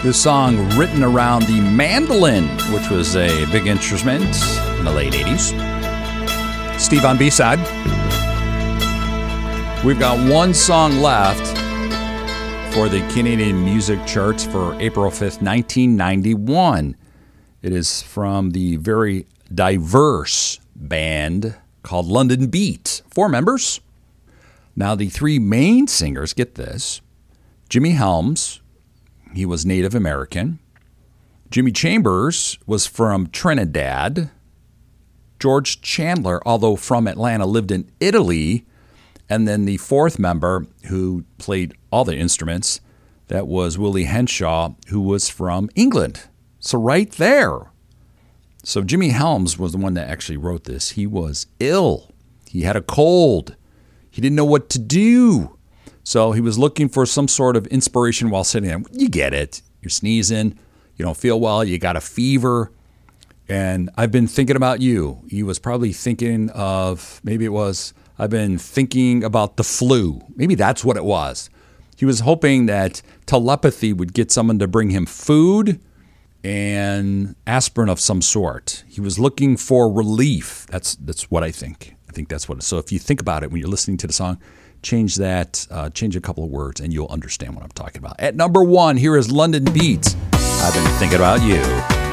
This song written around the mandolin, which was a big instrument in the late 80s. Steve on B-side. We've got one song left for the Canadian music charts for April 5th, 1991. It is from the very diverse band called London Beat. 4 members. Now, the 3 main singers, get this, Jimmy Helms, he was Native American. Jimmy Chambers was from Trinidad. George Chandler, although from Atlanta, lived in Italy. And then the 4th member, who played all the instruments, that was Willie Henshaw, who was from England. So right there. So Jimmy Helms was the one that actually wrote this. He was ill. He had a cold. He didn't know what to do. So he was looking for some sort of inspiration while sitting there. You get it. You're sneezing. You don't feel well. You got a fever. And I've been thinking about you. He was probably thinking of, maybe it was, I've been thinking about the flu. Maybe that's what it was. He was hoping that telepathy would get someone to bring him food and aspirin of some sort. He was looking for relief. That's what I think. I think that's what it is. So if you think about it when you're listening to the song, change that, change a couple of words, and you'll understand what I'm talking about. At number 1, here is London Beat. I've been thinking about you.